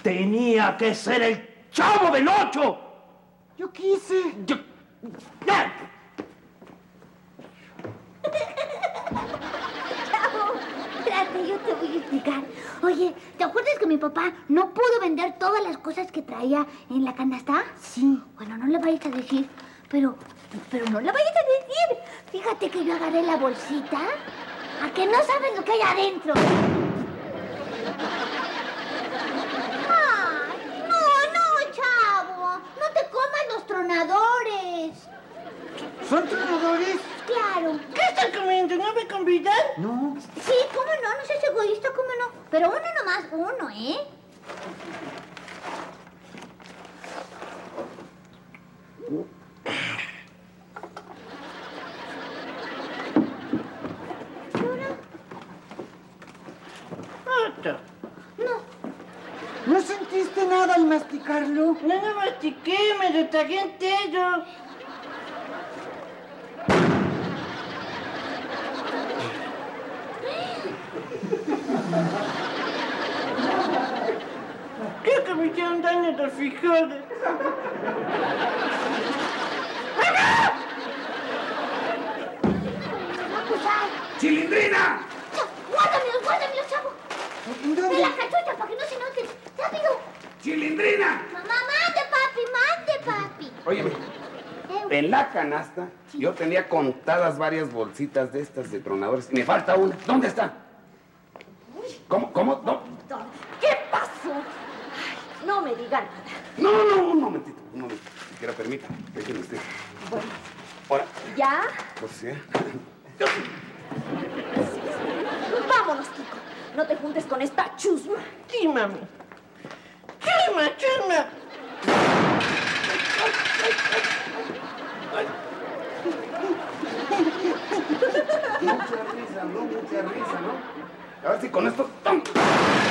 Tenía que ser el Chavo del Ocho. Yo quise. ¡Ya! Chavo, espérate, yo te voy a explicar. Oye, ¿te acuerdas que mi papá no pudo vender todas las cosas que traía en la canasta? Sí. Bueno, no le vayas a decir, pero no le vayas a decir. Fíjate que yo agarré la bolsita. ¿A que no sabes lo que hay adentro? Ay, no, Chavo. No te comas los tronadores. ¿Son tronadores? Claro. ¿Qué estás comiendo? ¿No me convidas? No. Sí, cómo no seas egoísta, cómo no. Pero uno nomás, uno, ¿eh? Otto. ¿No sentiste nada al masticarlo? No me mastiqué, me lo tragué entero. Creo que me hicieron daño los frijoles. ¡Chilindrina! Guárdamelo, Chavo. ¿En De dónde? la cachucha para que no se noten. ¡Rápido! ¡Chilindrina! Mamá, mande, papi. Óyeme, en la canasta yo tenía contadas varias bolsitas de estas de tronadores y me falta una. ¿Dónde está? ¿Cómo? No. ¿Qué pasó? Ay, no me diga nada. No, un momentito. Siquiera permítame. Déjeme usted. Bueno, Ahora, ¿ya? pues sí. Vámonos, Kiko. No te juntes con esta chusma. Sí, mami. Chusma. Mucha risa, ¿no? A ver si con esto... ¡Tum!